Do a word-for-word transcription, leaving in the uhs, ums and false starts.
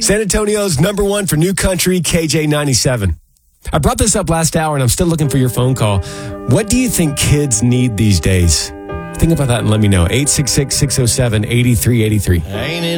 San Antonio's number one for new country, K J ninety-seven. I brought this up last hour, and I'm still looking for your phone call. What do you think kids need these days? Think about that and let me know. eight six six, six oh seven, eight three eight three. Ain't it